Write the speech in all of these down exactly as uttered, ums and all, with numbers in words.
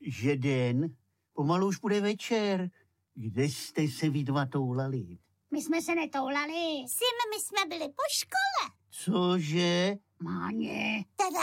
že den, pomalu už bude večer. Kde jste se vy dva toulali? My jsme se netoulali. Sim, my jsme byli po škole. Cože? Máně. Teda,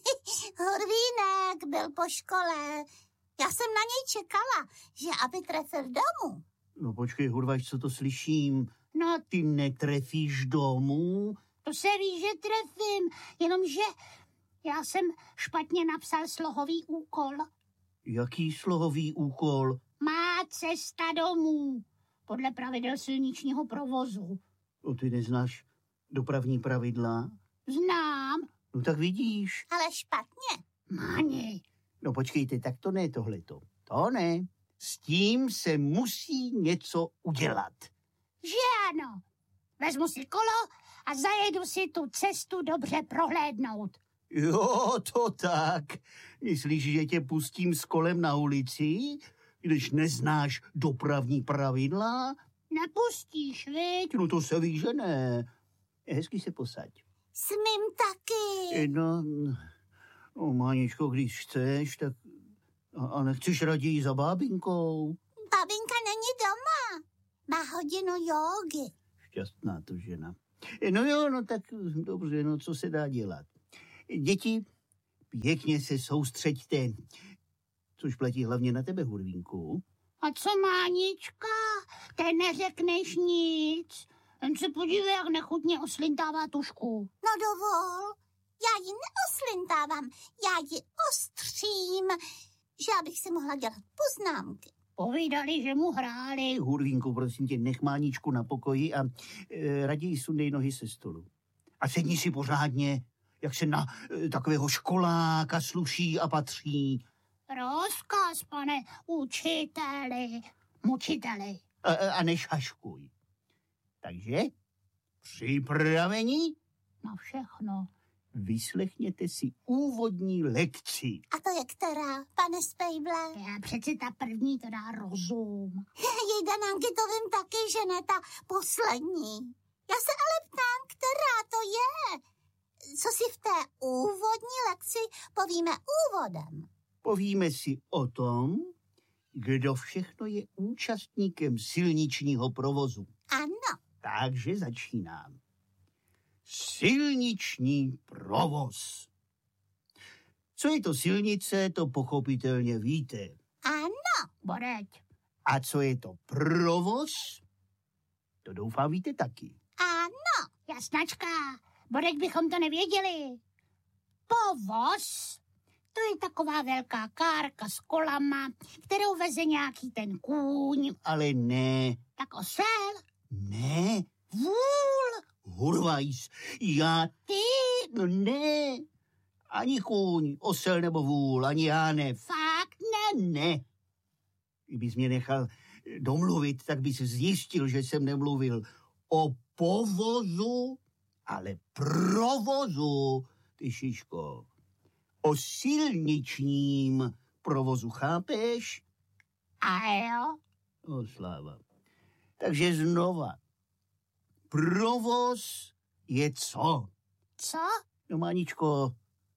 Hurvínek byl po škole. Já jsem na něj čekala, že aby trefil domů. No počkej, Hurvaš, co to slyším? No, Ty netrefíš domů? to se ví, že trefím, jenomže já jsem špatně napsal slohový úkol. Jaký slohový úkol? Má cesta domů, podle pravidel silničního provozu. O, ty neznáš dopravní pravidla? Znám. No tak vidíš. Ale špatně. Máni. No počkejte, tak to ne tohleto. To ne. S tím se musí něco udělat. Že ano. Vezmu si kolo a zajedu si tu cestu dobře prohlédnout. Jo, to tak. Myslíš, že tě pustím s kolem na ulici, když neznáš dopravní pravidla? Nepustíš, viď? No to se ví, že ne. Hezky se posaď. Smím taky. No, no Máničko, když chceš, tak a, a nechceš raději za bábinkou? Babinka není doma. Má hodinu jógy. Šťastná to žena. No jo, no tak dobře, no co se dá dělat. Děti, pěkně se soustřeďte, což platí hlavně na tebe, Hurvínku. A co Mánička? Té neřekneš nic. Jen se podívej, jak nechutně oslintává tušku. No dovol, já ji neoslintávám, já ji ostřím, že abych si mohla dělat poznámky. Povídali, že mu hráli. Hurvínku, prosím tě, nech Máničku na pokoji a e, raději sundej nohy se stolu. A sedni si pořádně, jak se na e, takového školáka sluší a patří. Rozkaz, pane učiteli, mučiteli. A, a nešaškuj. Takže, připraveni? Na všechno. Vyslechněte si úvodní lekci. A to je která, pane Spejble? Já přeci ta první to dá rozum. Jejda, Nanky, to vím taky, že ne ta poslední. Já se ale ptám, která to je. Co si v té úvodní lekci povíme úvodem? Povíme si o tom, kdo všechno je účastníkem silničního provozu. Ano. Takže začínám. Silniční provoz. Co je to silnice, to pochopitelně víte. Ano. Boreď. A co je to provoz, to doufám víte taky. Ano. Jasnačka, boreď bychom to nevěděli. Povoz, to je taková velká kárka s kolama, kterou veze nějaký ten kůň. Ale ne, Tak osel, ne, vůl, Hurvajs, já, ty, no ne, ani kůň, osel nebo vůl, ani já ne, fakt ne. ne. Kdybys mě nechal domluvit, tak bys zjistil, že jsem nemluvil o povozu, ale provozu, ty šiško. O silničním provozu, chápeš? A jo, O, sláva. Takže znova. Provoz je co? co? No, Máničko,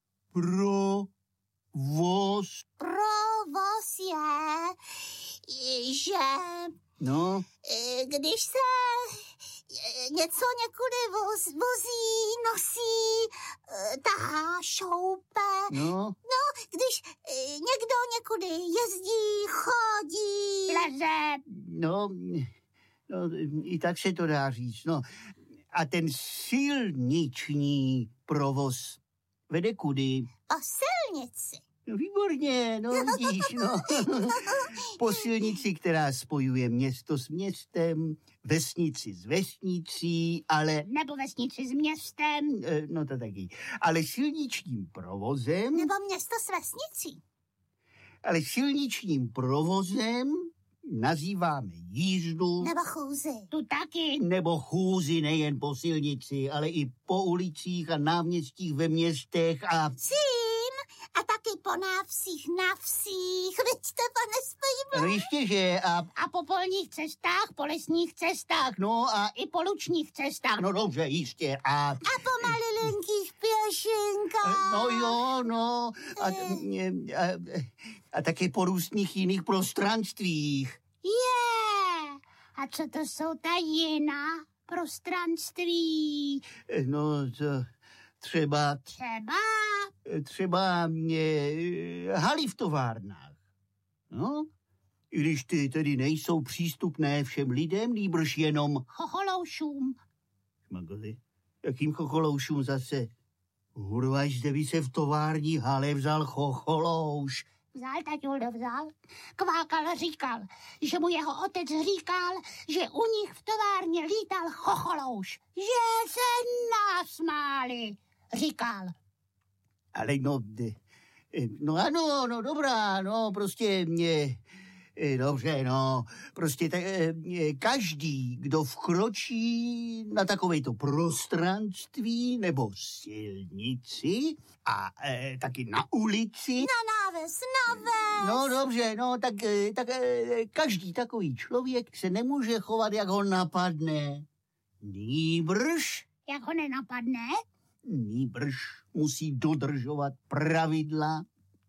provoz. Provoz je, že No, když se něco někudy voz, vozí, nosí, tahá, šoupe. no, No, když někdo někudy jezdí, chodí. Leze, no, no, i tak se to dá říct, no. A ten silniční provoz vede kudy? O silnici. No, výborně, no vidíš, no. Po silnici, která spojuje město s městem, vesnici s vesnicí, ale, nebo vesnici s městem. eh, no to taky, ale silničním provozem, Nebo město s vesnicí. ale silničním provozem nazýváme jízdu Nebo chůzi. Tu taky. nebo chůzi nejen po silnici, ale i po ulicích a náměstích ve městech a Sím a taky po návsích, na vsích, vidíte, pane Spejble? No ještě, že a, A po polních cestách, po lesních cestách, no a, i po lučních cestách. no dobře, jistě, a, A po malilinkých pěšinkách. no jo, no, a, a, a taky po různých jiných prostranstvích. Je. A co to jsou ta jiná prostranství? No, to třeba, Třeba třeba e, haly v továrnách. No, i když ty tedy nejsou přístupné všem lidem, nýbrž jenom chocholoušům. šmagozy. Jakým chocholoušům zase? Hurvaj, zde by se v tovární hale vzal chocholouš. Vzal, taťuldo, vzal. Kvákal říkal, že mu jeho otec říkal, že u nich v továrně lítal chocholouš. Že se nasmáli, říkal. Ale no, de, no ano, no dobrá, no prostě mě, dobře, no, prostě tak, každý, kdo vkročí na takovejto prostranství nebo silnici a e, taky na ulici. Na náves, na ves. No dobře, no tak, tak každý takový člověk se nemůže chovat, jak ho napadne. Nýbrž, Jak ho nenapadne? nýbrž musí dodržovat pravidla.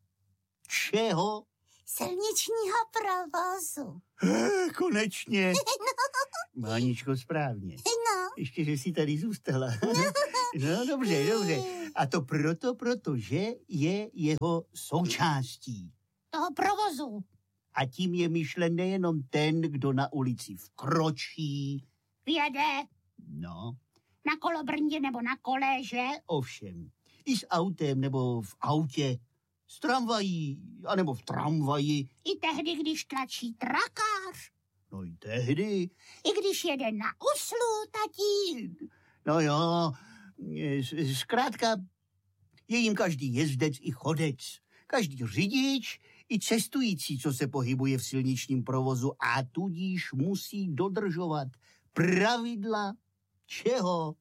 Čeho? Silničního provozu. Eh, konečně. Máničko, správně. No, Ještě, že jsi tady zůstala. No dobře, dobře. A to proto, protože je jeho součástí. Toho provozu. A tím je myšlen nejenom ten, kdo na ulici vkročí. Jede No, na kolobrndě nebo na kole, že? ovšem. I s autem nebo v autě. S tramvají, anebo v tramvaji. I tehdy, když tlačí trakář. No i tehdy. I když jede na uslu, tatí. No jo, z- zkrátka je jim každý jezdec i chodec. Každý řidič i cestující, co se pohybuje v silničním provozu a tudíž musí dodržovat pravidla čeho?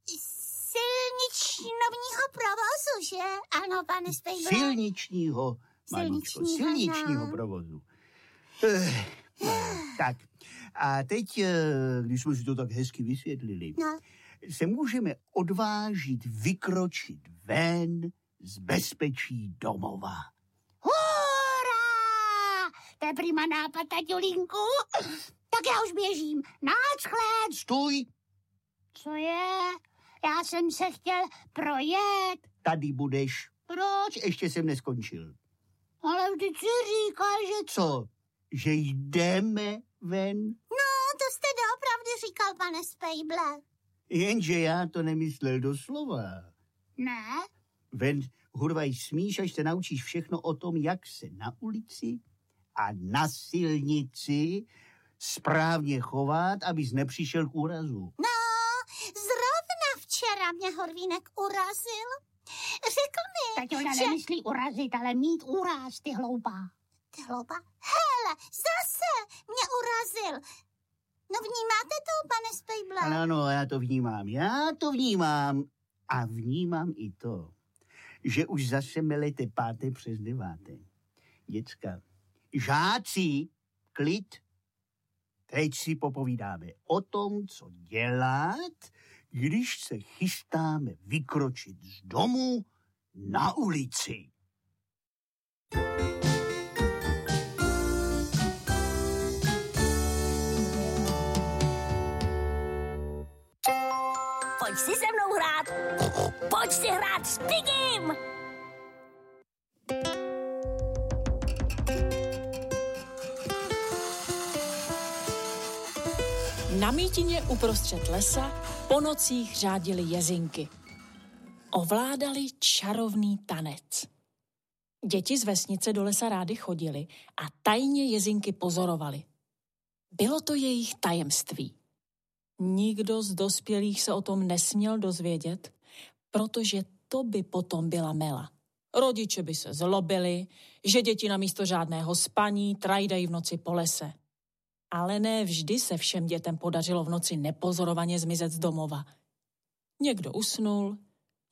silničního provozu, že? Ano, pane Spejble. Silničního, Maničko, Silničního, silničního no. provozu. Eh, no, tak, a teď, eh, když jsme si to tak hezky vysvětlili, No, se můžeme odvážit vykročit ven z bezpečí domova. Hurá! To je prima nápad, taťulinku. Tak já už běžím. Náchled. Stůj, Co je? Já jsem se chtěl projet. tady budeš. Proč? Ještě jsem neskončil. Ale vždyť si říkal, že... Co? Že jdeme ven? no, to jste doopravdy říkal, pane Spejble. Jenže já to nemyslel doslova. Ne? Ven, hurvaj, smíš, až se naučíš všechno o tom, jak se na ulici a na silnici správně chovat, abys nepřišel k úrazu. No, zrovna včera mě Horvínek urazil. Řekl mi, Taťulda že... nemyslí urazit, ale mít úraz, ty hloupá. Ty hlouba. Hele, zase mě urazil. No vnímáte to, pane Spejble? Ano, ano, já to vnímám, já to vnímám. A vnímám i to, že už zase melete páté přes deváté. Děcka, žáci, klid. Teď si popovídáme o tom, co dělat, když se chystáme vykročit z domu na ulici. Pojď si se mnou hrát. Pojď si hrát s Pigim. Na mítině uprostřed lesa po nocích řádily jezinky. Ovládali čarovný tanec. Děti z vesnice do lesa rády chodili a tajně jezinky pozorovali. Bylo to jejich tajemství. Nikdo z dospělých se o tom nesměl dozvědět, protože to by potom byla mela. Rodiče by se zlobili, že děti namísto žádného spaní trajdají v noci po lese. Ale ne vždy se všem dětem podařilo v noci nepozorovaně zmizet z domova. Někdo usnul,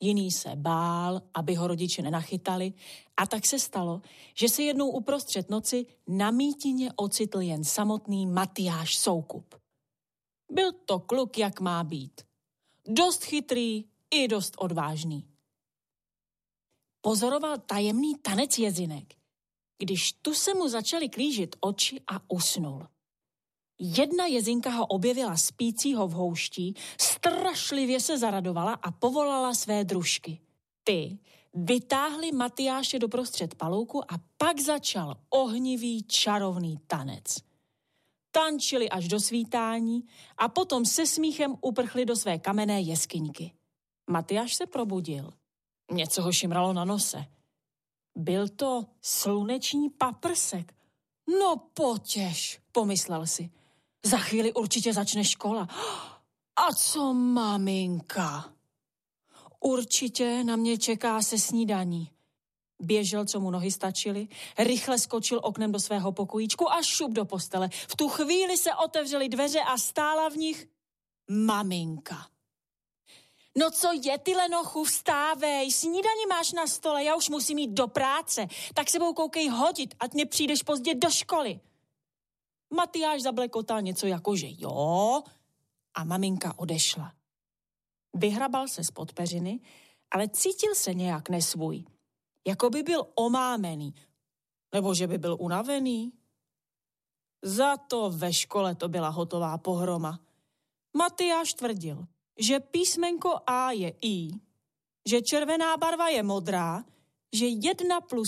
jiný se bál, aby ho rodiče nenachytali, a tak se stalo, že se jednou uprostřed noci na mítině ocitl jen samotný Matyáš Soukup. Byl to kluk, jak má být. Dost chytrý i dost odvážný. Pozoroval tajemný tanec jezinek, když tu se mu začaly klížit oči a usnul. Jedna jezinka ho objevila spícího v houští, strašlivě se zaradovala a povolala své družky. Ty vytáhli Matyáše doprostřed palouku a pak začal ohnivý čarovný tanec. Tančili až do svítání a potom se smíchem uprchli do své kamenné jeskyňky. Matyáš se probudil. Něco ho šimralo na nose. Byl to sluneční paprsek. No potěš, pomyslel si. Za chvíli určitě začne škola. A co maminka? Určitě na mě čeká se snídaní. Běžel, co mu nohy stačily, rychle skočil oknem do svého pokojíčku a šup do postele. V tu chvíli se otevřely dveře a stála v nich maminka. No co je, ty lenochu, vstávej, snídaní máš na stole, já už musím jít do práce, tak sebou koukej hodit, ať nepřijdeš pozdě do školy. Matyáš zablekotal něco jako, že jo, a maminka odešla. Vyhrabal se spod peřiny, ale cítil se nějak nesvůj, jako by byl omámený, nebo že by byl unavený. Za to ve škole to byla hotová pohroma. Matyáš tvrdil, že písmenko A je I, že červená barva je modrá, že jedna plus